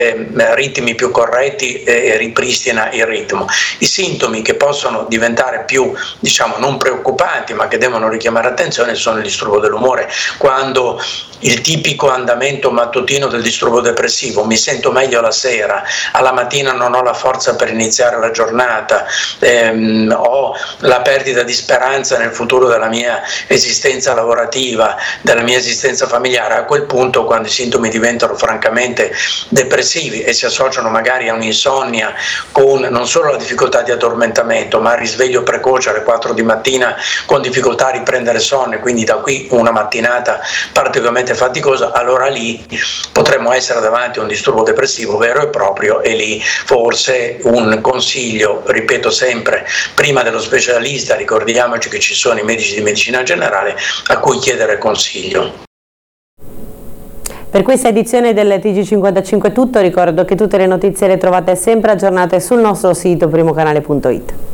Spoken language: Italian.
ritmi più corretti e ripristina il ritmo. I sintomi che possono diventare più, diciamo, non preoccupanti ma che devono richiamare attenzione sono il disturbo dell'umore, quando il tipico andamento mattutino del disturbo depressivo: mi sento meglio la sera, alla mattina non ho la forza per iniziare la giornata, ho la perdita di speranza nel futuro della mia esistenza lavorativa, della mia esistenza familiare. A quel punto, quando i sintomi diventano francamente depressivi e si associano magari a un'insonnia con non solo la difficoltà di addormentamento ma il risveglio precoce alle 4 di mattina con difficoltà a riprendere sonno, e quindi da qui una mattinata particolarmente faticosa, allora lì potremmo essere davanti a un disturbo depressivo vero e proprio, e lì forse un consiglio, ripeto sempre, prima dello specialista, ricordiamoci che ci sono i medici di medicina generale a cui chiedere consiglio. Per questa edizione del TG55 è tutto. Ricordo che tutte le notizie le trovate sempre aggiornate sul nostro sito primocanale.it.